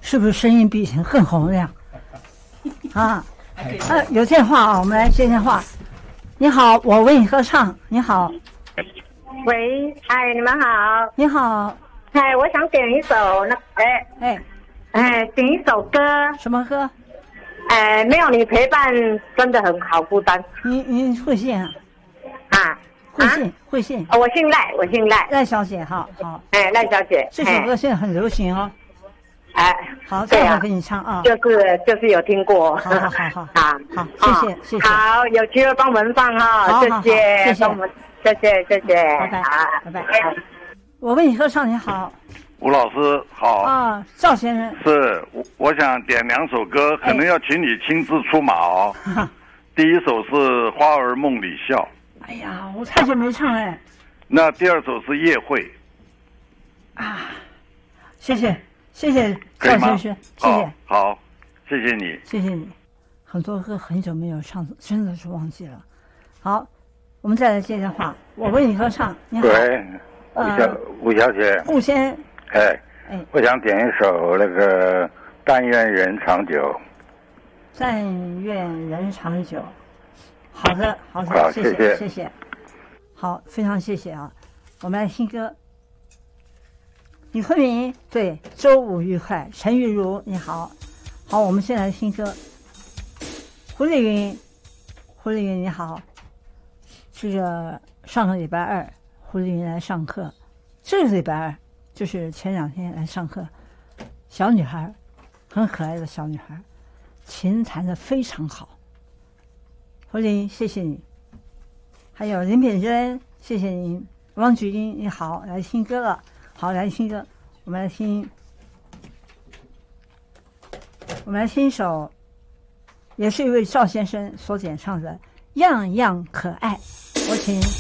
是不是声音比以前更洪亮？啊，有电话啊，我们来接电话。你好，我为你歌唱。你好， 喂，哎，你们好。 你好， 哎，我想点一首点一首歌。 什么歌？ 没有你陪伴真的很好孤单。 您会姓啊？ 啊， 会姓。 我姓赖， 赖小姐，好。 赖小姐， 这首歌现在很流行哦。好， 对啊， 待会给你唱啊。 就是有听过。 好， 好， 谢谢。 好，有机会帮我们放哈，谢谢，帮我们，谢谢， 拜拜。我为你歌唱，你好。 吴老师好啊，赵先生是，我想点2首歌，可能要请你亲自出马哦。第一首是《花儿梦里笑》。 哎呀，我太久没唱哎。 那第2首是《夜会》。 啊，谢谢赵先生，谢谢。 好，谢谢你， 谢谢你。很多歌很久没有唱，真的是忘记了。好，我们再来接电话。我为你歌唱，你好。 喂，吴小姐。 吴先生。 我想点一首那个《但愿人长久》。 但愿人长久。好的， 好， 谢谢。好，非常谢谢啊。我们来听歌。李坤明，对，周五愉快。陈玉茹，你好。好，我们先来听歌。胡丽云，你好。这个上个礼拜2，胡丽云来上课。这个礼拜2就是前2天来上课。小女孩，很可爱的小女孩，琴弹得非常好。胡丽云，谢谢你。还有林品珍，谢谢您。王菊英，你好，来听歌了。好，来听歌，我们来听一首，也是一位赵先生所演唱的《样样可爱》。我请